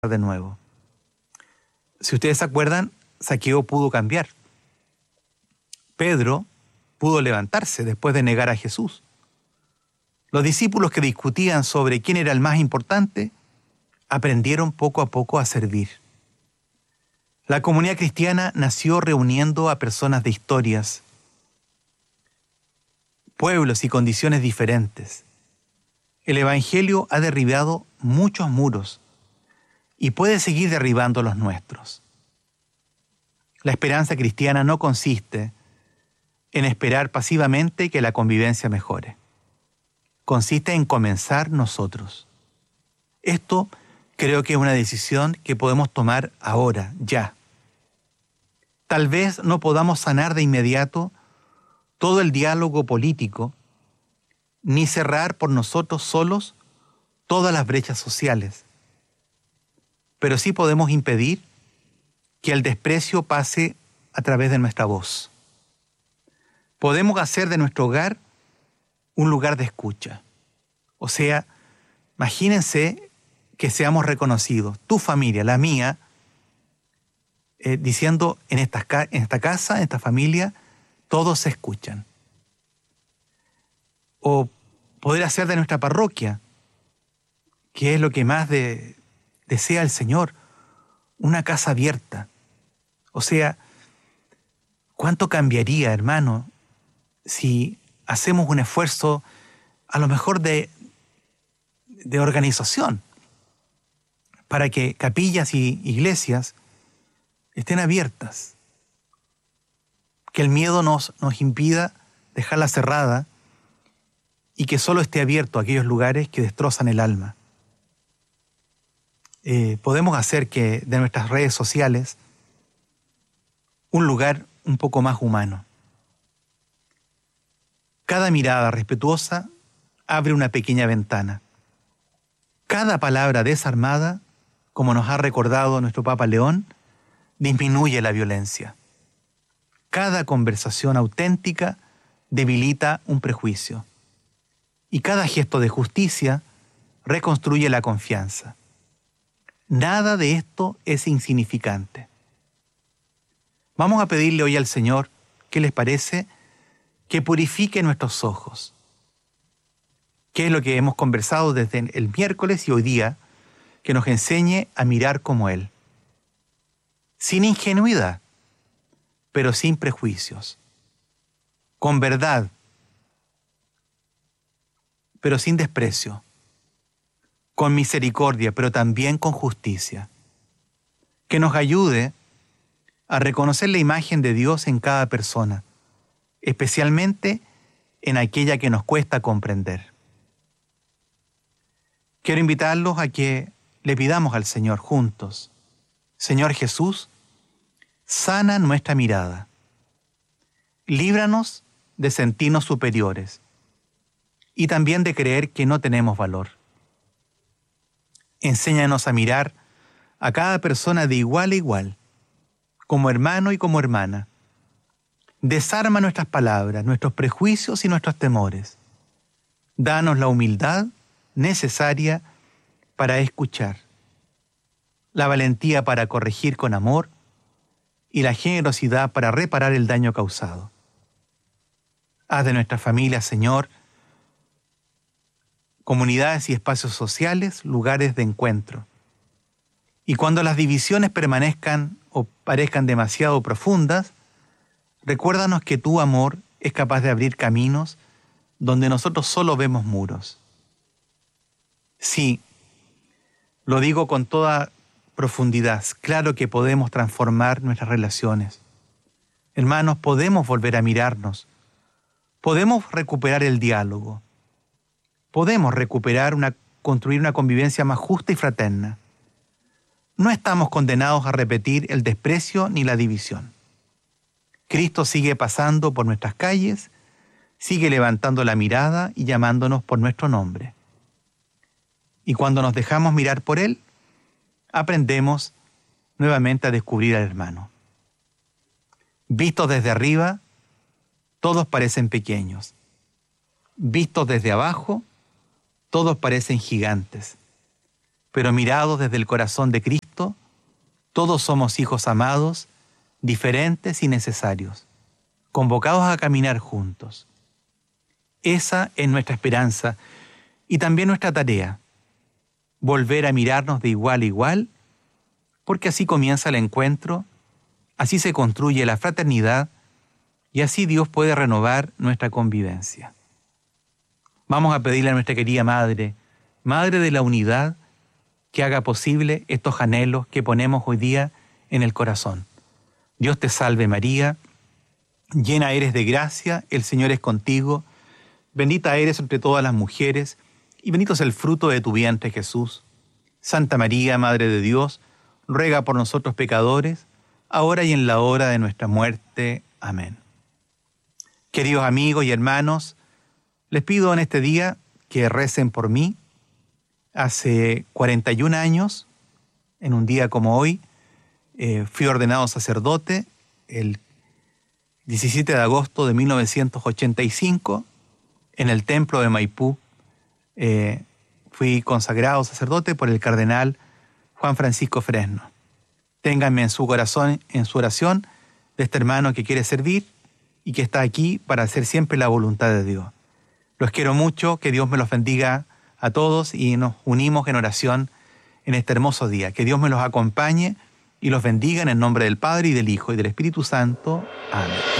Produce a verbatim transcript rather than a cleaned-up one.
de nuevo. Si ustedes se acuerdan, Zaqueo pudo cambiar. Pedro pudo levantarse después de negar a Jesús. Los discípulos que discutían sobre quién era el más importante, aprendieron poco a poco a servir. La comunidad cristiana nació reuniendo a personas de historias, pueblos y condiciones diferentes. El Evangelio ha derribado muchos muros y puede seguir derribando los nuestros. La esperanza cristiana no consiste en esperar pasivamente que la convivencia mejore. Consiste en comenzar nosotros. Esto creo que es una decisión que podemos tomar ahora, ya. Tal vez no podamos sanar de inmediato todo el diálogo político, ni cerrar por nosotros solos todas las brechas sociales. Pero sí podemos impedir que el desprecio pase a través de nuestra voz. Podemos hacer de nuestro hogar un lugar de escucha. O sea, imagínense que seamos reconocidos, tu familia, la mía, eh, diciendo en esta, en esta casa, en esta familia, todos se escuchan. O poder hacer de nuestra parroquia, que es lo que más de, desea el Señor, una casa abierta. O sea, ¿cuánto cambiaría, hermano, si hacemos un esfuerzo a lo mejor de, de organización para que capillas y iglesias estén abiertas? Que el miedo nos, nos impida dejarla cerrada y que solo esté abierto a aquellos lugares que destrozan el alma. Eh, podemos hacer que de nuestras redes sociales un lugar un poco más humano. Cada mirada respetuosa abre una pequeña ventana. Cada palabra desarmada, como nos ha recordado nuestro Papa León, disminuye la violencia. Cada conversación auténtica debilita un prejuicio. Y cada gesto de justicia reconstruye la confianza. Nada de esto es insignificante. Vamos a pedirle hoy al Señor, ¿qué les parece?, que purifique nuestros ojos. ¿Qué es lo que hemos conversado desde el miércoles y hoy día? Que nos enseñe a mirar como Él. Sin ingenuidad, pero sin prejuicios. Con verdad, pero sin desprecio. Con misericordia, pero también con justicia. Que nos ayude a reconocer la imagen de Dios en cada persona, especialmente en aquella que nos cuesta comprender. Quiero invitarlos a que le pidamos al Señor juntos: Señor Jesús, sana nuestra mirada. Líbranos de sentirnos superiores y también de creer que no tenemos valor. Enséñanos a mirar a cada persona de igual a igual, como hermano y como hermana. Desarma nuestras palabras, nuestros prejuicios y nuestros temores. Danos la humildad necesaria para escuchar, la valentía para corregir con amor y la generosidad para reparar el daño causado. Haz de nuestra familia, Señor, comunidades y espacios sociales, lugares de encuentro. Y cuando las divisiones permanezcan o parezcan demasiado profundas, recuérdanos que tu amor es capaz de abrir caminos donde nosotros solo vemos muros. Sí, lo digo con toda profundidad, claro que podemos transformar nuestras relaciones. Hermanos, podemos volver a mirarnos, podemos recuperar el diálogo, podemos recuperar una, construir una convivencia más justa y fraterna. No estamos condenados a repetir el desprecio ni la división. Cristo sigue pasando por nuestras calles, sigue levantando la mirada y llamándonos por nuestro nombre. Y cuando nos dejamos mirar por Él, aprendemos nuevamente a descubrir al hermano. Vistos desde arriba, todos parecen pequeños. Vistos desde abajo, todos parecen gigantes. pero mirados desde el corazón de Cristo, todos somos hijos amados, diferentes y necesarios, convocados a caminar juntos. Esa es nuestra esperanza y también nuestra tarea, volver a mirarnos de igual a igual, porque así comienza el encuentro, así se construye la fraternidad y así Dios puede renovar nuestra convivencia. Vamos a pedirle a nuestra querida Madre, Madre de la Unidad, que haga posible estos anhelos que ponemos hoy día en el corazón. Dios te salve María, llena eres de gracia, el Señor es contigo, bendita eres entre todas las mujeres, y bendito es el fruto de tu vientre Jesús. Santa María, Madre de Dios, ruega por nosotros pecadores, ahora y en la hora de nuestra muerte. Amén. Queridos amigos y hermanos, les pido en este día que recen por mí. Hace cuarenta y un años, en un día como hoy, eh, fui ordenado sacerdote el diecisiete de agosto de mil novecientos ochenta y cinco en el templo de Maipú. Eh, fui consagrado sacerdote por el cardenal Juan Francisco Fresno. Ténganme en su corazón, en su oración, de este hermano que quiere servir y que está aquí para hacer siempre la voluntad de Dios. Los quiero mucho, que Dios me los bendiga a todos y nos unimos en oración en este hermoso día. Que Dios me los acompañe y los bendiga en el nombre del Padre y del Hijo y del Espíritu Santo. Amén.